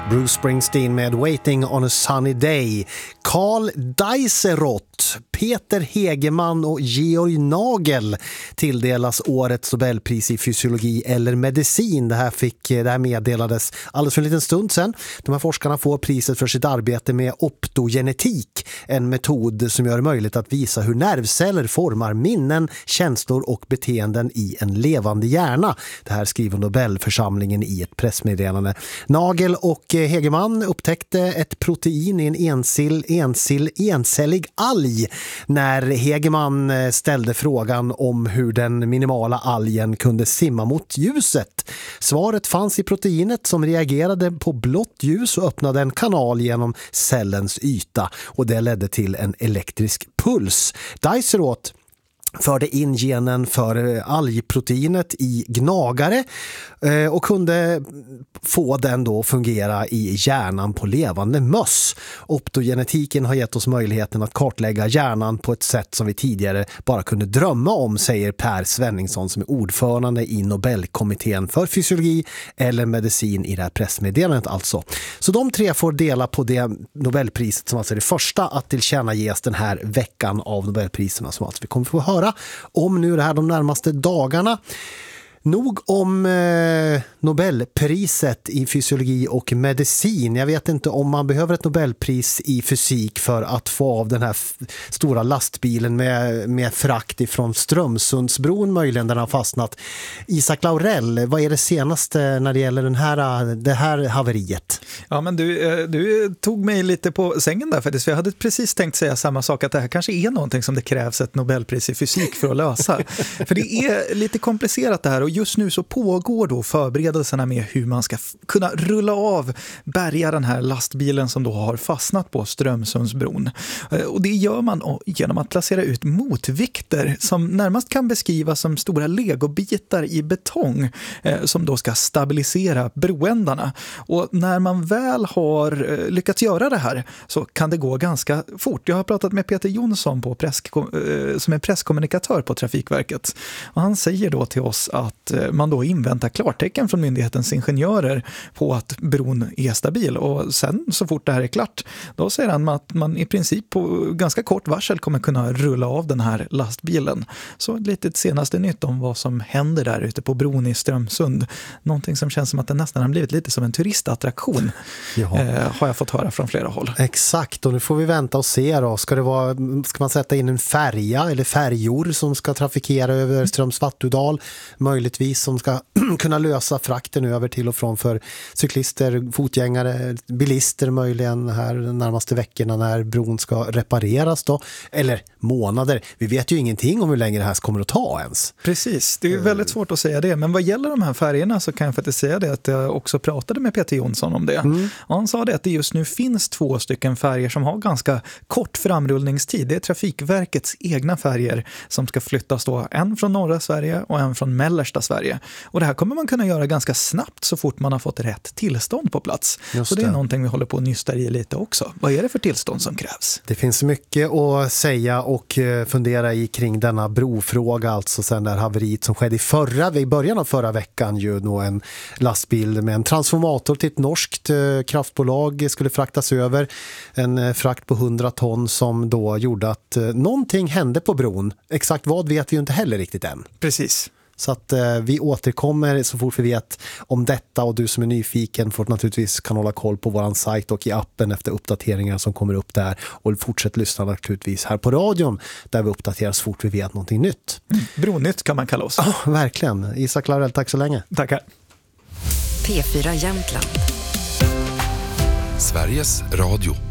Bruce Springsteen med Waiting on a Sunny Day. Carl Deiseroth, Peter Hegeman och Georg Nagel tilldelas årets Nobelpris i fysiologi eller medicin. Det här meddelades alldeles för en liten stund sedan. De här forskarna får priset för sitt arbete med optogenetik, en metod som gör det möjligt att visa hur nervceller formar minnen, känslor och beteenden i en levande hjärna. Det här skriver Nobelförsamlingen i ett pressmeddelande. Nagel och Hegeman upptäckte ett protein i en encellig alg när Hegeman ställde frågan om hur den minimala algen kunde simma mot ljuset. Svaret fanns i proteinet som reagerade på blått ljus och öppnade en kanal genom cellens yta, och det ledde till en elektrisk puls. Deiseroth förde in genen för algproteinet i gnagare och kunde få den då fungera i hjärnan på levande möss. Optogenetiken har gett oss möjligheten att kartlägga hjärnan på ett sätt som vi tidigare bara kunde drömma om, säger Per Svenningsson som är ordförande i Nobelkommittén för fysiologi eller medicin i det här pressmeddelandet alltså. Så de tre får dela på det Nobelpriset som alltså är det första att tillkännages den här veckan av Nobelpriserna som alltså vi kommer få höra om nu det här de närmaste dagarna. Nog om Nobelpriset i fysiologi och medicin. Jag vet inte om man behöver ett Nobelpris i fysik för att få av den här stora lastbilen med frakt ifrån Strömsundsbron möjligen där den har fastnat. Isak Laurell, vad är det senaste när det gäller det här haveriet? Ja, men du tog mig lite på sängen där faktiskt, för jag hade precis tänkt säga samma sak, att det här kanske är någonting som det krävs ett Nobelpris i fysik för att lösa. För det är lite komplicerat det här, och just nu så pågår då förberedelserna med hur man ska kunna rulla av, bärga den här lastbilen som då har fastnat på Strömsundsbron. Och det gör man genom att placera ut motvikter som närmast kan beskrivas som stora legobitar i betong som då ska stabilisera broändarna. Och när man väl har lyckats göra det här så kan det gå ganska fort. Jag har pratat med Peter Jonsson som är presskommunikatör på Trafikverket. Och han säger då till oss att man då inväntar klartecken från myndighetens ingenjörer på att bron är stabil, och sen så fort det här är klart då säger han att man i princip på ganska kort varsel kommer kunna rulla av den här lastbilen. Så ett litet senaste nytt om vad som händer där ute på bron i Strömsund. Någonting som känns som att det nästan har blivit lite som en turistattraktion har jag fått höra från flera håll. Exakt, och nu får vi vänta och se då. Ska man sätta in en färja eller färjor som ska trafikera över Strömsvattudal möjligtvis, som ska kunna lösa frakten över till och från för cyklister, fotgängare, bilister möjligen här de närmaste veckorna när bron ska repareras då, eller månader. Vi vet ju ingenting om hur länge det här kommer att ta ens. Precis, det är väldigt svårt att säga det, men vad gäller de här färgerna så kan jag faktiskt säga det att jag också pratade med Peter Jonsson om det. Och han sa det att det just nu finns 2 stycken färger som har ganska kort framrullningstid. Det är Trafikverkets egna färger som ska flyttas då, en från norra Sverige och en från mellersta Sverige. Och det här kommer man kunna göra ganska snabbt så fort man har fått rätt tillstånd på plats. Så det är någonting vi håller på att nysta i lite också. Vad är det för tillstånd som krävs? Det finns mycket att säga och fundera i kring denna brofråga, alltså sen där haveriet som skedde i början av förra veckan, ju då en lastbil med en transformator till ett norskt kraftbolag skulle fraktas över. En frakt på 100 ton som då gjorde att någonting hände på bron. Exakt vad vet vi ju inte heller riktigt än. Precis. Så att vi återkommer så fort vi vet om detta, och du som är nyfiken får naturligtvis kan hålla koll på våran sajt och i appen efter uppdateringar som kommer upp där, och fortsätt lyssna naturligtvis här på radion där vi uppdaterar så fort vi vet någonting nytt. Bronytt kan man kalla oss. Ja, verkligen. Isak Laurell, tack så länge. Tackar. P4 Jämtland. Sveriges Radio.